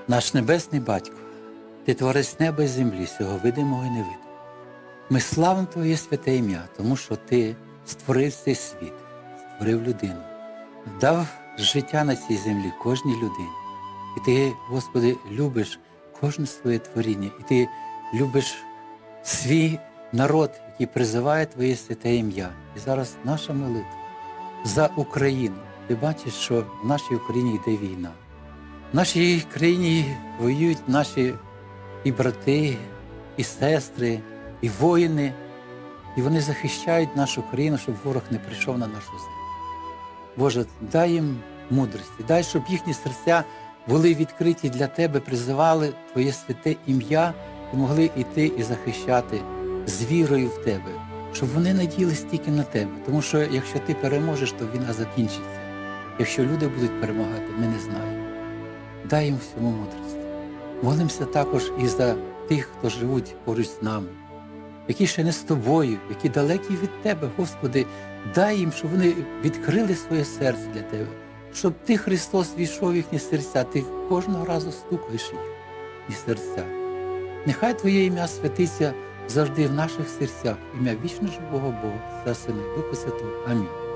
Наш Небесний Батько, Ти творець неба і землі, всього видимого і невидимого. Ми славимо Твоє святе ім'я, тому що Ти створив цей світ, створив людину, дав життя на цій землі кожній людині. І Ти, Господи, любиш кожне своє творіння, і Ти любиш свій народ, який призиває Твоє святе ім'я. І зараз наша молитва за Україну. Ти бачиш, що в нашій Україні йде війна. В нашій країні воюють наші і брати, і сестри, і воїни. І вони захищають нашу країну, щоб ворог не прийшов на нашу землю. Боже, дай їм мудрості, дай, щоб їхні серця були відкриті для Тебе, призивали Твоє святе ім'я і могли йти і захищати з вірою в Тебе, щоб вони надіялись тільки на Тебе. Тому що якщо Ти переможеш, то війна закінчиться. Якщо люди будуть перемагати, ми не знаємо. Дай їм всьому мудрості. Молимося також і за тих, хто живуть поруч з нами, які ще не з Тобою, які далекі від Тебе. Господи, дай їм, щоб вони відкрили своє серце для Тебе, щоб Ти, Христос, війшов в їхні серця, Ти кожного разу стукаєш їх і серця. Нехай Твоє ім'я святиться завжди в наших серцях, ім'я вічно живого Бога, Отця, Сина і Духа Святого. Амінь.